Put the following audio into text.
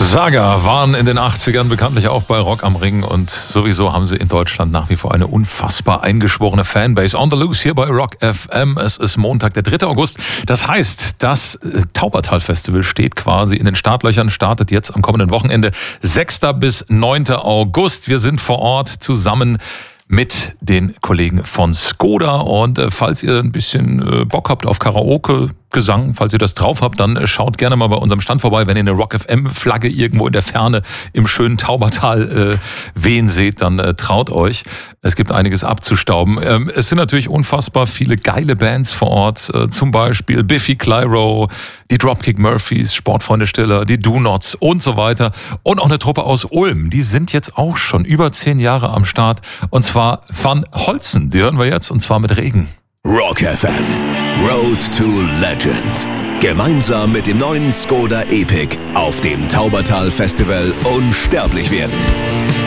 Saga waren in den 80ern bekanntlich auch bei Rock am Ring und sowieso haben sie in Deutschland nach wie vor eine unfassbar eingeschworene Fanbase. On the Loose hier bei Rock FM. Es ist Montag, der 3. August. Das heißt, das Taubertal-Festival steht quasi in den Startlöchern, startet jetzt am kommenden Wochenende 6. bis 9. August. Wir sind vor Ort zusammen mit den Kollegen von Skoda und falls ihr ein bisschen Bock habt auf Karaoke, Gesang, falls ihr das drauf habt, dann schaut gerne mal bei unserem Stand vorbei. Wenn ihr eine Rock FM Flagge irgendwo in der Ferne im schönen Taubertal wehen seht, dann traut euch. Es gibt einiges abzustauben. Es sind natürlich unfassbar viele geile Bands vor Ort, zum Beispiel Biffy Clyro, die Dropkick Murphys, Sportfreunde Stiller, die Do-Nots und so weiter. Und auch eine Truppe aus Ulm, die sind jetzt auch schon über 10 Jahre am Start. Und zwar Van Holzen, die hören wir jetzt, und zwar mit Regen. Rock FM, Road to Legend. Gemeinsam mit dem neuen Skoda Epic auf dem Taubertal Festival unsterblich werden.